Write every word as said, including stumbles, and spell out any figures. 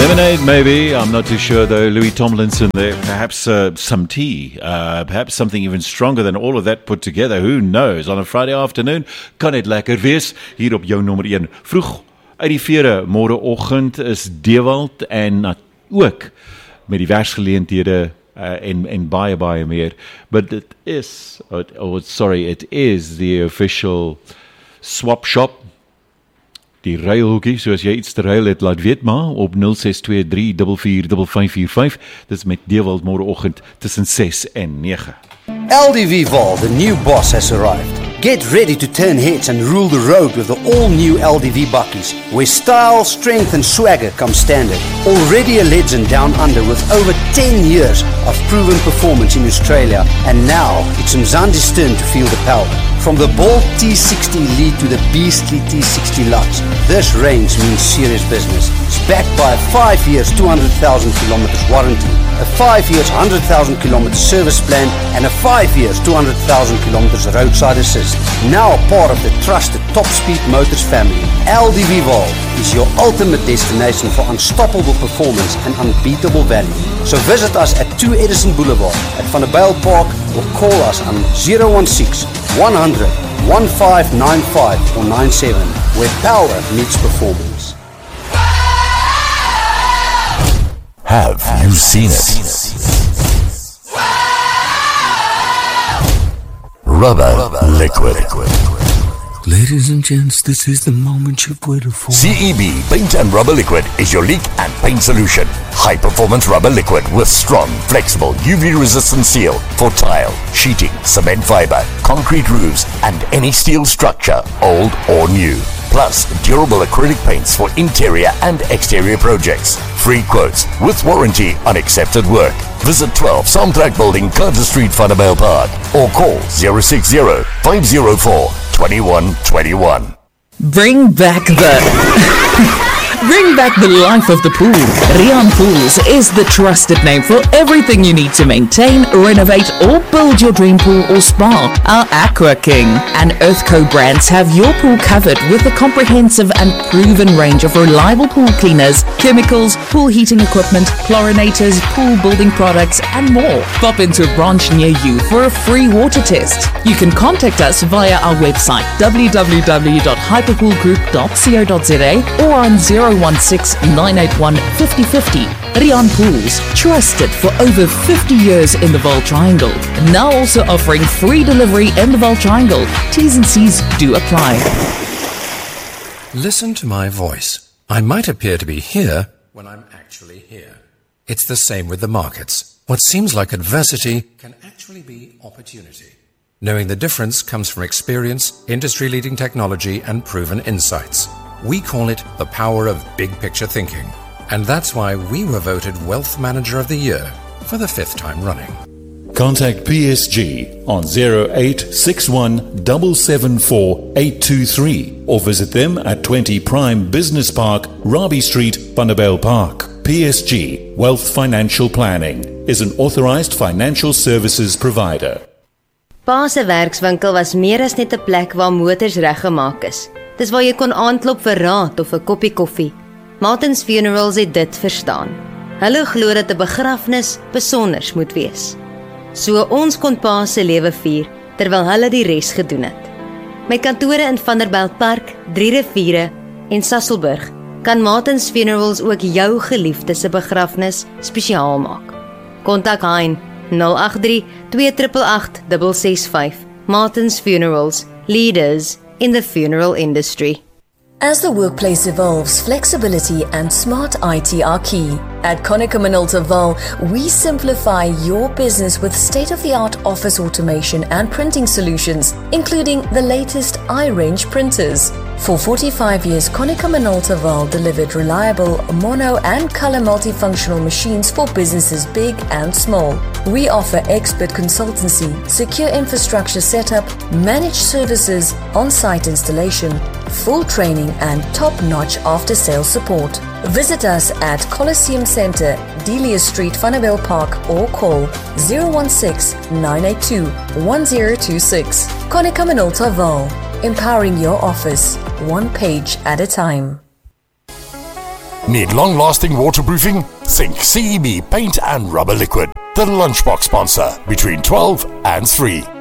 Lemonade, maybe. I'm not too sure, though. Louis Tomlinson there. Perhaps uh, some tea. Uh, perhaps something even stronger than all of that put together. Who knows? On a Friday afternoon kan het lekker wees. Hier op jou nummer een. Vroeg uit die vere, môreoggend is Dewald en uh, ook met die versgeleenthede uh, en, en baie, baie meer. But it is, oh, sorry, it is the official swap shop. Die ruilhoekie, soos jy iets te ruil het, laat weet maar op nul ses twee drie vier vier vyf vyf vier vyf. Dit is met Dewald môreoggend tussen ses en nege. L D V Vol, the new boss has arrived. Get ready to turn heads and rule the road with the all-new L D V bakkies, where style, strength and swagger come standard. Already a legend down under with over ten years of proven performance in Australia, and now it's Mzandi's turn to feel the power. From the bold T sixty Elite to the beastly T sixty Lux, this range means serious business. It's backed by a five years, two hundred thousand kilometers warranty, a five years, one hundred thousand kilometers service plan, and a five years, two hundred thousand kilometers roadside assist. Now part of the trusted Top Speed Motors family, L D V Vol is your ultimate destination for unstoppable performance and unbeatable value. So visit us at two Edison Boulevard at Van der Bijl Park or call us on zero one six, one hundred, fifteen ninety-five or ninety-seven, where power meets performance. Have you seen it? Rubber liquid. Ladies and gents, this is the moment you've waited for. C E B Paint and Rubber Liquid is your leak and paint solution. High performance rubber liquid with strong, flexible, U V resistant seal for tile, sheeting, cement fiber, concrete roofs and any steel structure, old or new. Plus durable acrylic paints for interior and exterior projects. Free quotes with warranty on accepted work. Visit twelve Samtrack Building, Carter Street, Van der Bijl Park or call zero six zero, five zero four, two one two one. Bring back the... Bring back the life of the pool. Rian Pools is the trusted name for everything you need to maintain, renovate or build your dream pool or spa. Our Aqua King and Earthco brands have your pool covered with a comprehensive and proven range of reliable pool cleaners, chemicals, pool heating equipment, chlorinators, pool building products and more. Pop into a branch near you for a free water test. You can contact us via our website w w w dot hyperpool group dot co dot z a or on zero one six, nine eight one, five zero five zero. Rian Pools, trusted for over fifty years in the Vaal Triangle. Now also offering free delivery in the Vaal Triangle. T's and C's do apply. Listen to my voice. I might appear to be here when I'm actually here. It's the same with the markets. What seems like adversity can actually be opportunity. Knowing the difference comes from experience, industry-leading technology and proven insights. We call it the power of big picture thinking. And that's why we were voted Wealth Manager of the Year for the fifth time running. Contact P S G on zero eight six one, seven seven four, eight two three or visit them at twenty Prime Business Park, Robbie Street, Van der Bijl Park. P S G Wealth Financial Planning is an authorized financial services provider. Pa se werkswinkel was meer as net 'n plek waar motors reggemaak is. Dis waar jy kon aanklop vir raad of 'n koppie koffie. Martins Funerals het dit verstaan. Hulle glo dat 'n begrafnis besonders moet wees. So ons kon pa se lewe vier terwyl hulle die res gedoen het. Met kantore in Van der Bijl Park, Drie Riviere en Sasolburg kan Martins Funerals ook jou geliefde se begrafnis spesiaal maak. Kontak Hein nul agt drie, twee agt agt, ses ses vyf. Martins Funerals, leaders in the funeral industry. As the workplace evolves, flexibility and smart I T are key. At Konica Minolta Vaal, we simplify your business with state-of-the-art office automation and printing solutions, including the latest iRange printers. For forty-five years, Konica Minolta Vaal delivered reliable mono and color multifunctional machines for businesses big and small. We offer expert consultancy, secure infrastructure setup, managed services, on-site installation, full training and top-notch after-sales support. Visit us at Coliseum Centre, Delia Street, Van der Bijl Park or call zero one six, nine eight two, one zero two six. Konica Minolta Vaal, empowering your office, one page at a time. Need long-lasting waterproofing? Think C E B Paint and Rubber Liquid, the lunchbox sponsor between twelve and three.